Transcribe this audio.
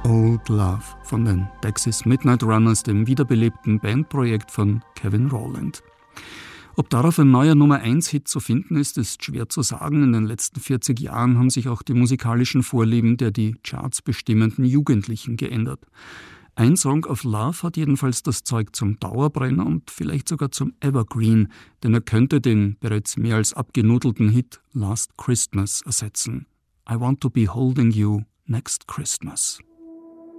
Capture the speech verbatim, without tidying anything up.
Old Love von den Texas Midnight Runners, dem wiederbelebten Bandprojekt von Kevin Rowland. Ob darauf ein neuer Nummer eins Hit zu finden ist, ist schwer zu sagen. In den letzten vierzig Jahren haben sich auch die musikalischen Vorlieben der die Charts bestimmenden Jugendlichen geändert. Ein Song of Love hat jedenfalls das Zeug zum Dauerbrenner und vielleicht sogar zum Evergreen, denn er könnte den bereits mehr als abgenudelten Hit Last Christmas ersetzen. I want to be holding you next Christmas.